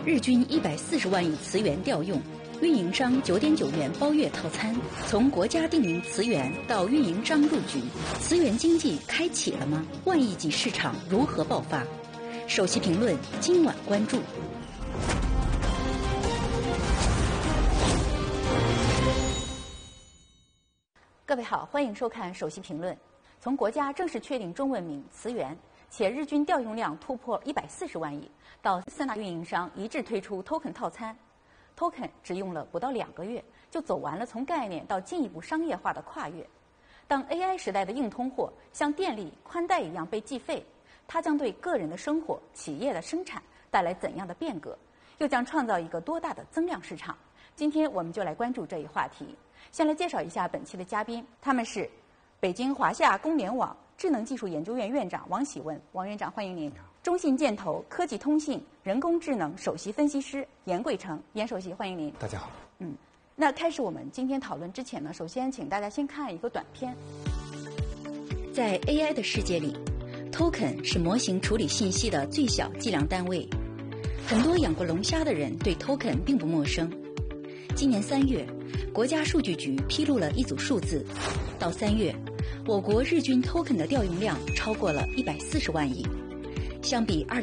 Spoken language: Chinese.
日均140万亿磁元调用，运营商9.9元包月套餐。从国家定名磁源到运营商入局，磁源经济开启了吗？万亿级市场如何爆发？首席评论今晚关注。各位好，欢迎收看首席评论。从国家正式确定中文名磁源，且日均调用量突破140万亿，到3大运营商一致推出 Token 套餐。Token 只用了不到2个月，就走完了从概念到进一步商业化的跨越。当 AI 时代的硬通货像电力、宽带一样被计费，它将对个人的生活、企业的生产带来怎样的变革？又将创造一个多大的增量市场？今天我们就来关注这一话题。先来介绍一下本期的嘉宾，他们是北京华夏公联网智能技术研究院院长王喜文，王院长欢迎您；中信建投科技通信人工智能首席分析师严贵成，严首席欢迎您。 大家好。 那开始我们今天讨论之前呢，首先请大家先看一个短片。在 AI 的世界里 ，Token 是模型处理信息的最小计量单位。很多养过龙虾的人对 Token 并不陌生。今年3月，国家数据局披露了一组数字，到3月，我国日均 Token 的调用量超过了140万亿，相比